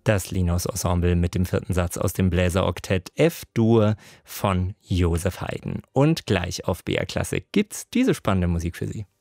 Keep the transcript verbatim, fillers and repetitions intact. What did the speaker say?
Das Linus-Ensemble mit dem vierten Satz aus dem Bläseroktett F-Dur von Joseph Haydn. Und gleich auf B R Klassik gibt's diese spannende Musik für Sie.